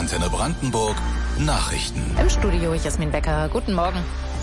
Antenne Brandenburg Nachrichten. Im Studio Jasmin Becker. Guten Morgen.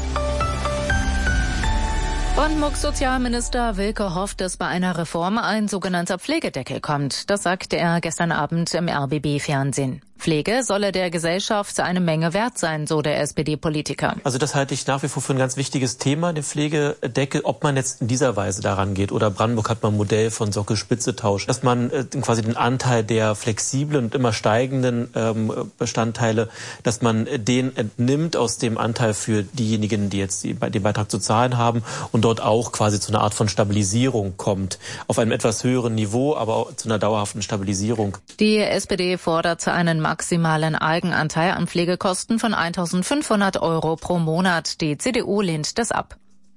Brandenburgs Sozialminister Wilke hofft, dass bei einer Reform ein sogenannter Pflegedeckel kommt. Das sagte er gestern Abend im RBB-Fernsehen. Pflege solle der Gesellschaft eine Menge wert sein, so der SPD-Politiker. Also das halte ich nach wie vor für ein ganz wichtiges Thema, den Pflegedeckel. Ob man jetzt in dieser Weise daran geht oder Brandenburg hat mal ein Modell von Sockel-Spitze-Tausch, dass man quasi den Anteil der flexiblen und immer steigenden Bestandteile, dass man den entnimmt aus dem Anteil für diejenigen, die jetzt den Beitrag zu zahlen haben und dort auch quasi zu einer Art von Stabilisierung kommt. Auf einem etwas höheren Niveau, aber auch zu einer dauerhaften Stabilisierung. Die SPD fordert einen maximalen Eigenanteil an Pflegekosten von 1.500 € pro Monat. Die CDU lehnt das ab.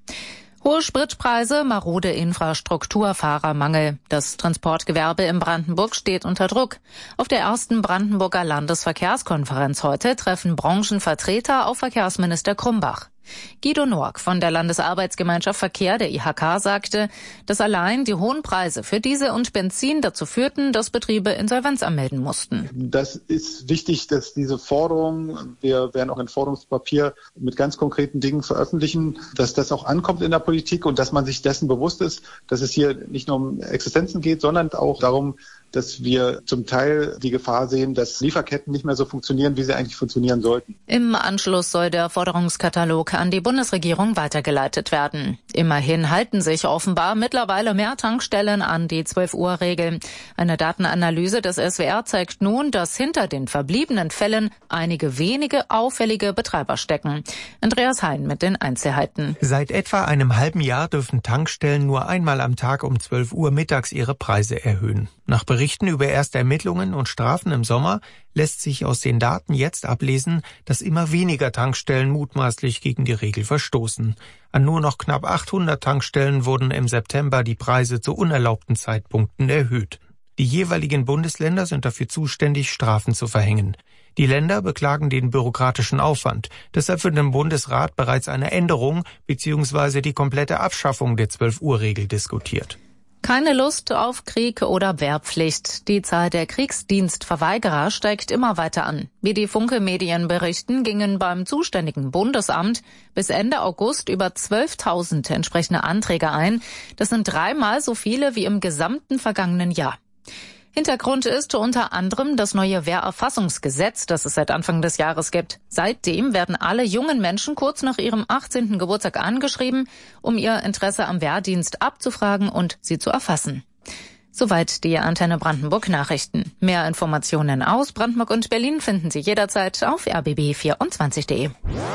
Hohe Spritpreise, marode Infrastruktur, Fahrermangel. Das Transportgewerbe in Brandenburg steht unter Druck. Auf der ersten Brandenburger Landesverkehrskonferenz heute treffen Branchenvertreter auf Verkehrsminister Krumbach. Guido Nork von der Landesarbeitsgemeinschaft Verkehr der IHK sagte, dass allein die hohen Preise für Diesel und Benzin dazu führten, dass Betriebe Insolvenz anmelden mussten. Das ist wichtig, dass diese Forderungen, wir werden auch ein Forderungspapier mit ganz konkreten Dingen veröffentlichen, dass das auch ankommt in der Politik und dass man sich dessen bewusst ist, dass es hier nicht nur um Existenzen geht, sondern auch darum, dass wir zum Teil die Gefahr sehen, dass Lieferketten nicht mehr so funktionieren, wie sie eigentlich funktionieren sollten. Im Anschluss soll der Forderungskatalog an die Bundesregierung weitergeleitet werden. Immerhin halten sich offenbar mittlerweile mehr Tankstellen an die 12-Uhr-Regel. Eine Datenanalyse des SWR zeigt nun, dass hinter den verbliebenen Fällen einige wenige auffällige Betreiber stecken. Andreas Hein mit den Einzelheiten. Seit etwa einem halben Jahr dürfen Tankstellen nur einmal am Tag um 12 Uhr mittags ihre Preise erhöhen. Nach Berichten über erste Ermittlungen und Strafen im Sommer lässt sich aus den Daten jetzt ablesen, dass immer weniger Tankstellen mutmaßlich gegen die Regel verstoßen. An nur noch knapp 800 Tankstellen wurden im September die Preise zu unerlaubten Zeitpunkten erhöht. Die jeweiligen Bundesländer sind dafür zuständig, Strafen zu verhängen. Die Länder beklagen den bürokratischen Aufwand. Deshalb wird im Bundesrat bereits eine Änderung bzw. die komplette Abschaffung der 12-Uhr-Regel diskutiert. Keine Lust auf Krieg oder Wehrpflicht. Die Zahl der Kriegsdienstverweigerer steigt immer weiter an. Wie die Funke-Medien berichten, gingen beim zuständigen Bundesamt bis Ende August über 12.000 entsprechende Anträge ein. Das sind 3-mal so viele wie im gesamten vergangenen Jahr. Hintergrund ist unter anderem das neue Wehrerfassungsgesetz, das es seit Anfang des Jahres gibt. Seitdem werden alle jungen Menschen kurz nach ihrem 18. Geburtstag angeschrieben, um ihr Interesse am Wehrdienst abzufragen und sie zu erfassen. Soweit die Antenne Brandenburg Nachrichten. Mehr Informationen aus Brandenburg und Berlin finden Sie jederzeit auf rbb24.de.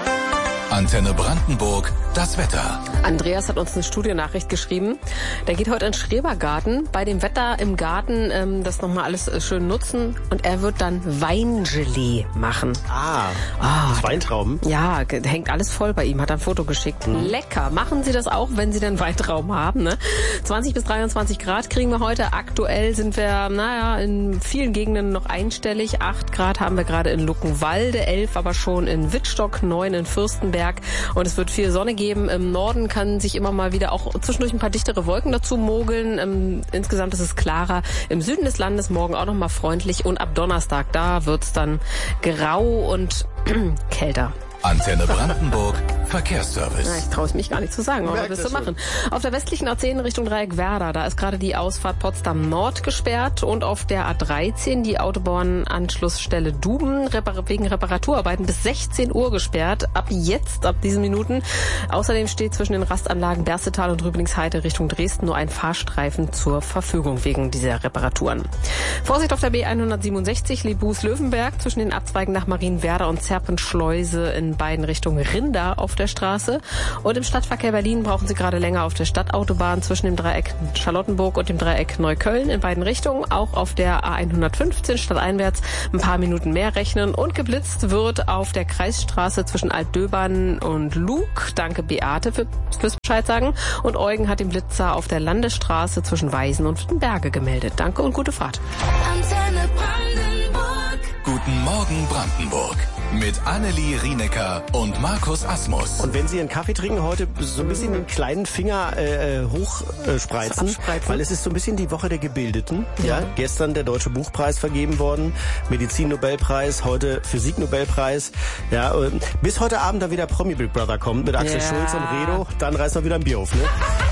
Antenne Brandenburg, das Wetter. Andreas hat uns eine Studionachricht geschrieben. Der geht heute in den Schrebergarten. Bei dem Wetter im Garten das nochmal alles schön nutzen. Und er wird dann Weingelee machen. Weintrauben? Ja, hängt alles voll bei ihm. Hat ein Foto geschickt. Lecker. Machen Sie das auch, wenn Sie dann Weintrauben haben. Ne? 20 bis 23 Grad kriegen wir heute. Aktuell sind wir, in vielen Gegenden noch einstellig. 8 Grad haben wir gerade in Luckenwalde, 11 aber schon in Wittstock, 9 in Fürstenberg. Und es wird viel Sonne geben. Im Norden kann sich immer mal wieder auch zwischendurch ein paar dichtere Wolken dazu mogeln. Insgesamt ist es klarer. Im Süden des Landes morgen auch noch mal freundlich. Und ab Donnerstag, da wird es dann grau und kälter. Antenne Brandenburg Verkehrsservice. Ja, ich traue es mich gar nicht zu sagen, aber was zu machen. Auf der westlichen A10 in Richtung Dreieck Werder, da ist gerade die Ausfahrt Potsdam Nord gesperrt und auf der A13 die Autobahnanschlussstelle Duben wegen Reparaturarbeiten bis 16 Uhr gesperrt. Ab diesen Minuten. Außerdem steht zwischen den Rastanlagen Berstetal und Rüblingsheide Richtung Dresden nur ein Fahrstreifen zur Verfügung wegen dieser Reparaturen. Vorsicht auf der B167 Lebus-Löwenberg zwischen den Abzweigen nach Marienwerder und Zerpenschleuse in beiden Richtungen Rinder auf der Straße. Und im Stadtverkehr Berlin brauchen Sie gerade länger auf der Stadtautobahn zwischen dem Dreieck Charlottenburg und dem Dreieck Neukölln in beiden Richtungen. Auch auf der A115 stadteinwärts ein paar Minuten mehr rechnen. Und geblitzt wird auf der Kreisstraße zwischen Altdöbern und Lug. Danke Beate fürs Bescheid sagen. Und Eugen hat den Blitzer auf der Landesstraße zwischen Weisen und Wittenberge gemeldet. Danke und gute Fahrt. Guten Guten Morgen Brandenburg. Mit Annelie Rienecker und Markus Asmus. Und wenn Sie einen Kaffee trinken, heute so ein bisschen den kleinen Finger hochspreizen, weil es ist so ein bisschen die Woche der Gebildeten. Ja. Gestern der Deutsche Buchpreis vergeben worden, Medizin-Nobelpreis, heute Physik-Nobelpreis. Ja, bis heute Abend dann wieder Promi Big Brother kommt mit Axel Schulz und Redo, dann reißen wir wieder ein Bier auf, ne?